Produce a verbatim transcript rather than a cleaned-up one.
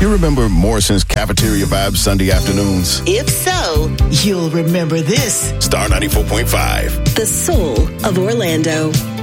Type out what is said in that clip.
You remember Morrison's Cafeteria Vibes Sunday afternoons? If so, you'll remember this. Star ninety-four point five. The soul of Orlando.